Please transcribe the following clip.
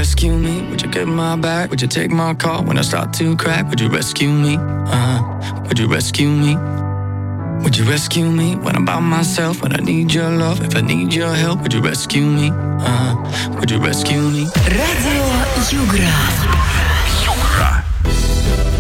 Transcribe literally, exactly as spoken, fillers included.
rescue me? Would you get my back? Would you take my call when I start to crack? Would you rescue me? Uh-huh. Would you rescue me? Would you rescue me when I'm by myself? When I need your love, if I need your help, would you rescue me? Uh-huh. Would you rescue me? Радио Югра.